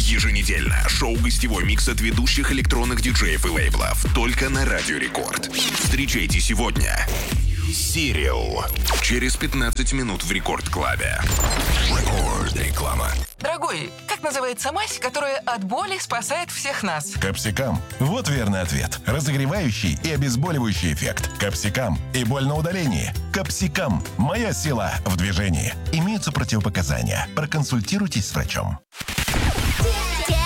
Еженедельно шоу-гостевой микс от ведущих электронных диджеев и лейблов. Только на Радио Рекорд. Встречайте сегодня Сирил. Через 15 минут в Рекорд-клабе. Рекорд-реклама. Дорогой, как называется мазь, которая от боли спасает всех нас? Капсикам. Вот верный ответ. Разогревающий и обезболивающий эффект. Капсикам. И боль на удалении. Капсикам. Моя сила в движении. Имеются противопоказания. Проконсультируйтесь с врачом.